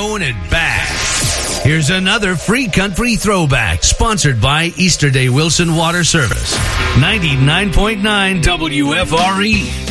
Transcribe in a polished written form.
throwing it back. Here's another free country throwback, sponsored by Easterday Wilson Water Service. 99.9 WFRE.